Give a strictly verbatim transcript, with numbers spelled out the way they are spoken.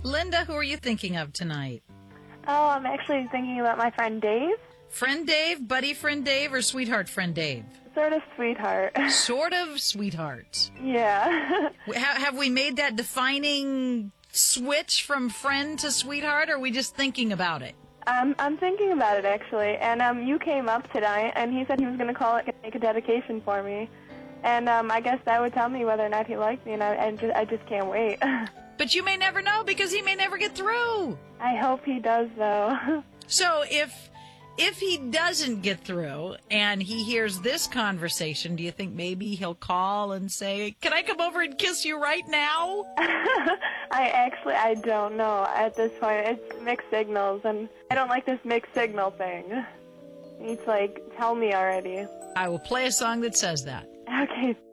Linda, who are you thinking of tonight? Oh, I'm actually thinking about my friend Dave. Friend Dave, buddy friend Dave, or sweetheart friend Dave? Sort of sweetheart. Sort of sweetheart. Yeah. Ha- have we made that defining switch from friend to sweetheart, or are we just thinking about it? Um, I'm thinking about it, actually. And um, you came up tonight, and he said he was going to call it and make a dedication for me. And um, I guess that would tell me whether or not he liked me, and I, and just, I just can't wait. But you may never know, because he may never get through. I hope he does, though. So if if he doesn't get through and he hears this conversation, do you think maybe he'll call and say, can I come over and kiss you right now? I actually, I don't know at this point. It's mixed signals, and I don't like this mixed signal thing. He's like, tell me already. I will play a song that says that. Okay.